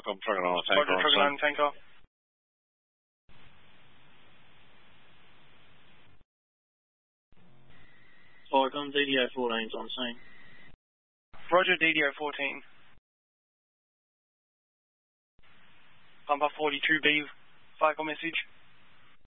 Falcon, trucking on a tanker. Roger, trucking on tanker. Falcon, DDO 14's on scene. Roger, DDO 14. Pumper 42B, Falcon message.